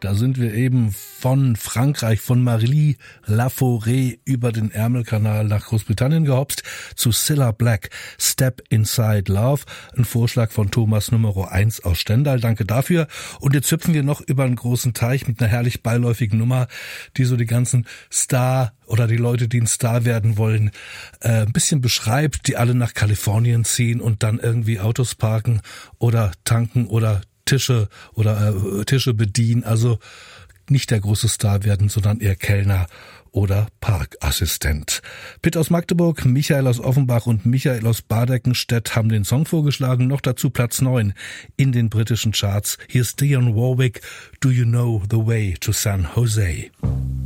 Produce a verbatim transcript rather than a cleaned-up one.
Da sind wir eben von Frankreich, von Marie Laforêt über den Ärmelkanal nach Großbritannien gehopst zu Cilla Black, Step Inside Love, ein Vorschlag von Thomas Nummer eins aus Stendal, danke dafür. Und jetzt hüpfen wir noch über einen großen Teich mit einer herrlich beiläufigen Nummer, die so die ganzen Star oder die Leute, die ein Star werden wollen, äh, ein bisschen beschreibt, die alle nach Kalifornien ziehen und dann irgendwie Autos parken oder tanken oder Tische oder äh, Tische bedienen, also nicht der große Star werden, sondern eher Kellner oder Parkassistent. Pitt aus Magdeburg, Michael aus Offenbach und Michael aus Bardeckenstedt haben den Song vorgeschlagen, noch dazu Platz neun in den britischen Charts. Hier ist Dionne Warwick, Do You Know the Way to San Jose?